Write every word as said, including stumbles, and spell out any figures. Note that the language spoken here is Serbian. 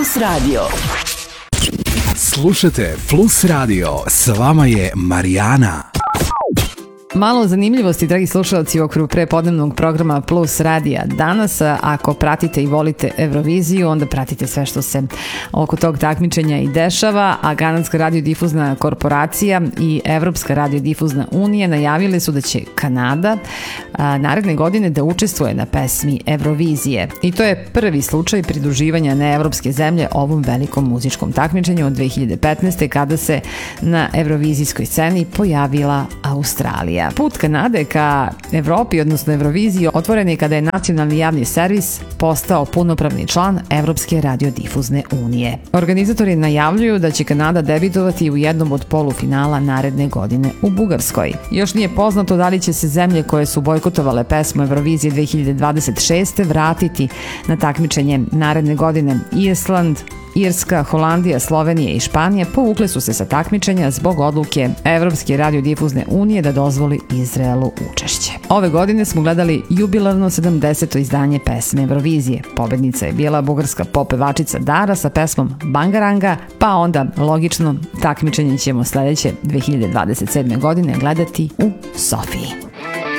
Plus Radio. Slušajte Plus Radio, s vama je Marijana. Malo zanimljivosti, dragi slušalci, u okviru prepodnevnog programa Plus Radija. Danas, ako pratite i volite Euroviziju, onda pratite sve što se oko tog takmičenja i dešava, a Kanadska radiodifuzna korporacija i Evropska radiodifuzna unija najavile su da će Kanada a, naredne godine da učestvuje na pesmi Eurovizije. I to je prvi slučaj pridruživanja neevropske zemlje ovom velikom muzičkom takmičenju od dve hiljade petnaeste. kada se na evrovizijskoj sceni pojavila Australija. Put Kanade ka Evropi, odnosno Euroviziji, otvoren je kada je nacionalni javni servis postao punopravni član Evropske radiodifuzne unije. Organizatori najavljuju da će Kanada debitovati u jednom od polufinala naredne godine u Bugarskoj. Još nije poznato da li će se zemlje koje su bojkotovale pesmu Eurovizije dve hiljade dvadeset šeste. vratiti na takmičenje naredne godine. Island, Irska, Holandija, Slovenija i Španija povukle su se sa takmičenja zbog odluke Evropske radiodifuzne unije da dozvoli Izraelu učešće. Ove godine smo gledali jubilarno sedamdeseto izdanje pesme Eurovizije. Pobednica je bila bugarska pop pevačica Dara sa pesmom Bangaranga, pa onda logično takmičenje ćemo sledeće dve hiljade dvadeset sedme. godine gledati u Sofiji.